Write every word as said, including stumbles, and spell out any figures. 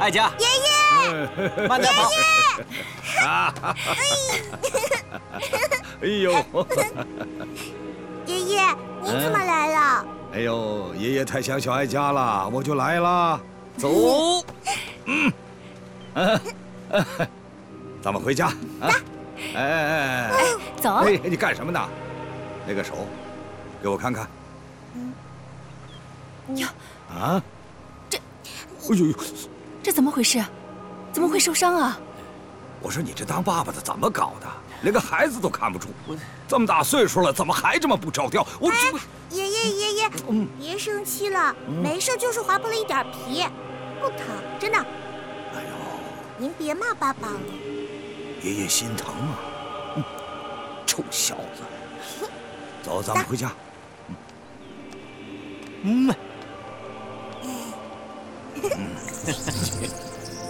哀家， 爷爷， 慢点跑。 啊！哎呦！ 爷爷，您怎么来了？ 哎呦，爷爷太想小哀家了，我就来了。走，嗯，啊，咱们回家啊！哎哎哎， 走。 哎，你干什么呢？那个手，给我看看。 哟， 啊， 这， 哎呦呦， 这怎么回事？怎么会受伤啊？ 我说你这当爸爸的怎么搞的？连个孩子都看不住，这么大岁数了，怎么还这么不着调？我这…… 爷爷爷爷，嗯，别生气了，没事，就是划破了一点皮，不疼，真的。 哎呦， 您别骂爸爸了。 爷爷心疼啊！嗯，臭小子，走，咱们回家。嗯。嗯。